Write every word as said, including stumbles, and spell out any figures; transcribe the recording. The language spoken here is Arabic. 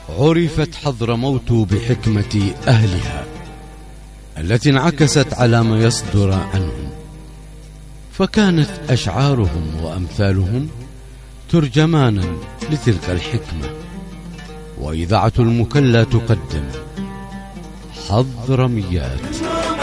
عرفت حضرموت بحكمة أهلها التي انعكست على ما يصدر عنهم، فكانت أشعارهم وأمثالهم ترجمانا لتلك الحكمة. وإذاعة المكلا تقدم حضرميات.